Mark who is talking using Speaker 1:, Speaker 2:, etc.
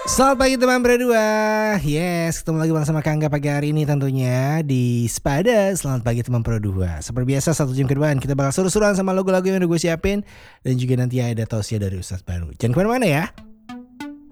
Speaker 1: Selamat pagi teman Pro 2. Yes, ketemu lagi bersama Kangga pagi hari ini tentunya di Spada. Selamat pagi teman Pro 2. Seperti biasa 1 jam ke depan kita bakal seru-seruan sama lagu-lagu yang udah gue siapin. Dan juga nanti ada tausiah dari Ustadz baru. Jangan kemana-mana ya.